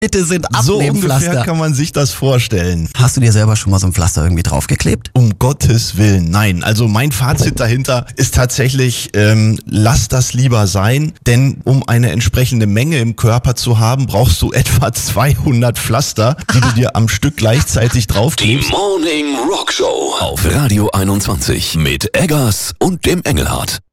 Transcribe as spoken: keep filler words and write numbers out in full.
Bitte sind So ungefähr Abnehmpflaster. kann man sich das vorstellen. Hast du dir selber schon mal so ein Pflaster irgendwie draufgeklebt? Um Gottes Willen, nein. Also mein Fazit dahinter ist tatsächlich, ähm, lass das lieber sein, denn um eine entsprechende Menge im Körper zu haben, brauchst du etwa zweihundert Pflaster, die du dir am Stück gleichzeitig Die draufklebst. Morning Rock Show auf Radio einundzwanzig mit Eggers und dem Engelhardt.